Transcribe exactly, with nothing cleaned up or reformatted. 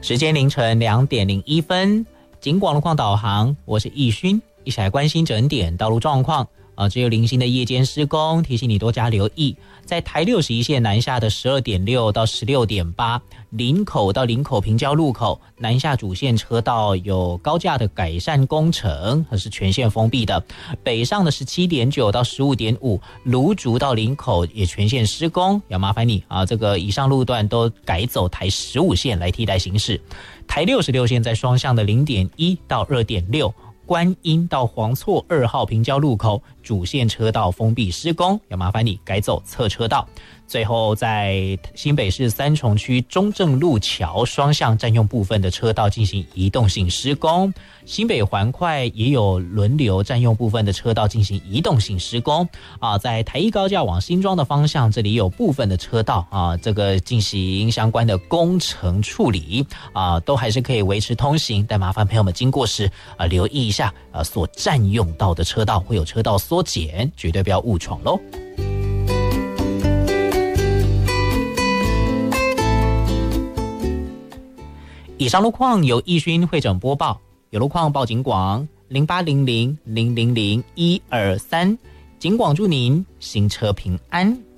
时间凌晨两点零一分，警广路况导航，我是易勋，一起来关心整点道路状况。啊，只有零星的夜间施工，提醒你多加留意。在台六十一线南下的十二点六到十六点八，林口到林口平交路口南下主线车道有高架的改善工程，它是全线封闭的。北上的十七点九到十五点五，芦竹到林口也全线施工，要麻烦你啊，这个以上路段都改走台十五线来替代行驶。台六十六线在双向的零点一到二点六。观音到黄厝二号平交路口主线车道封闭施工，要麻烦你改走侧车道。最后在新北市三重区中正路桥双向占用部分的车道进行移动性施工，新北环快也有轮流占用部分的车道进行移动性施工啊。在台一高架往新庄的方向，这里有部分的车道啊，这个进行相关的工程处理啊，都还是可以维持通行，但麻烦朋友们经过时啊，留意一下啊，所占用到的车道会有车道缩减，绝对不要误闯喽。以上路况由易勋会诊播报，有路况报警广零八零零零零零一二三，警广祝您行车平安。